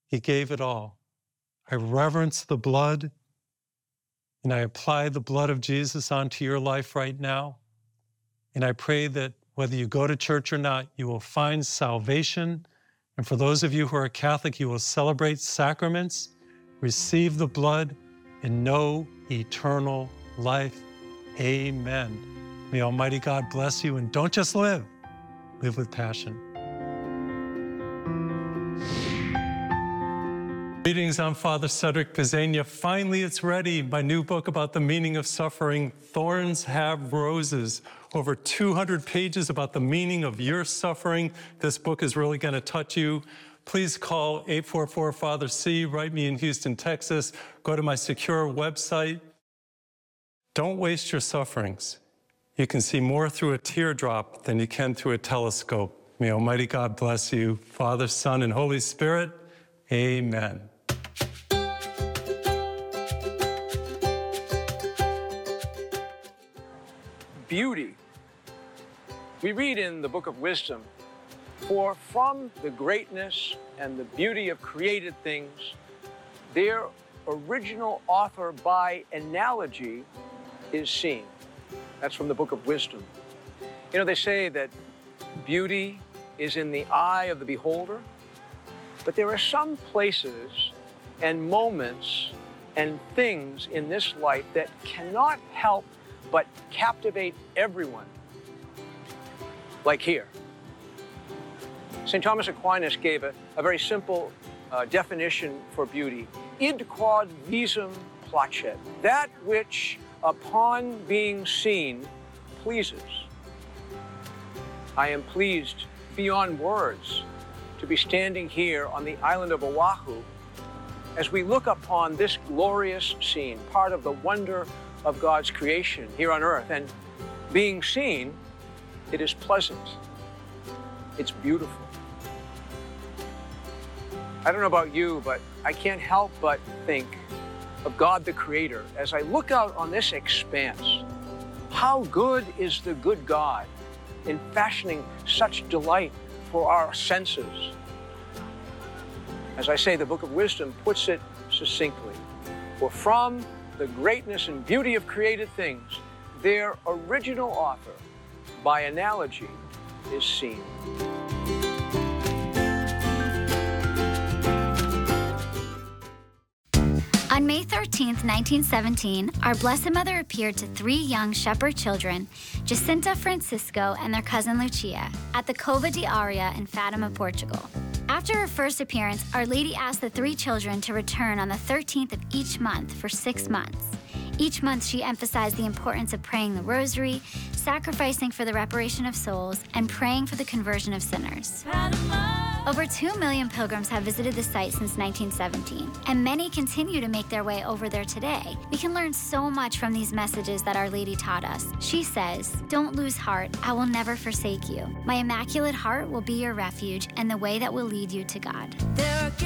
He gave it all. I reverence the blood, and I apply the blood of Jesus onto your life right now. And I pray that whether you go to church or not, you will find salvation. And for those of you who are Catholic, you will celebrate sacraments, receive the blood, and know eternal life. Amen. May Almighty God bless you, and don't just live with passion. Greetings, I'm Father Cedric Pizania. Finally, it's ready. My new book about the meaning of suffering, Thorns Have Roses. Over 200 pages about the meaning of your suffering. This book is really going to touch you. Please call 844-FATHER-C. Write me in Houston, Texas. Go to my secure website. Don't waste your sufferings. You can see more through a teardrop than you can through a telescope. May Almighty God bless you. Father, Son, and Holy Spirit. Amen. Beauty. We read in the Book of Wisdom, "For from the greatness and the beauty of created things, their original author by analogy is seen." That's from the Book of Wisdom. You know, they say that beauty is in the eye of the beholder, but there are some places and moments and things in this life that cannot help but captivate everyone. Like here. St. Thomas Aquinas gave a very simple definition for beauty. Id quod visum placet. That which, upon being seen, pleases. I am pleased beyond words to be standing here on the island of Oahu as we look upon this glorious scene, part of the wonder of God's creation here on earth. And being seen, it is pleasant. It's beautiful. I don't know about you, but I can't help but think of God the Creator as I look out on this expanse. How good is the good God in fashioning such delight for our senses? As I say, the Book of Wisdom puts it succinctly. For from the greatness and beauty of created things, their original author, by analogy, is seen. On May 13th, 1917, our Blessed Mother appeared to 3 young shepherd children, Jacinta, Francisco, and their cousin Lucia, at the Cova de Aria in Fatima, Portugal. After her first appearance, Our Lady asked the 3 children to return on the 13th of each month for 6 months. Each month, she emphasized the importance of praying the rosary, sacrificing for the reparation of souls, and praying for the conversion of sinners. Over 2 million pilgrims have visited the site since 1917, and many continue to make their way over there today. We can learn so much from these messages that Our Lady taught us. She says, "Don't lose heart. I will never forsake you. My Immaculate Heart will be your refuge and the way that will lead you to God."